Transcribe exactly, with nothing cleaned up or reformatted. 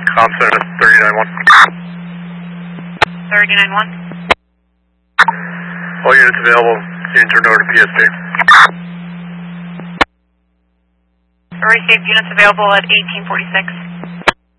Com Center, thirty-nine one. thirty-nine one. All units available, being turned over to P S P. Received units available at eighteen forty-six.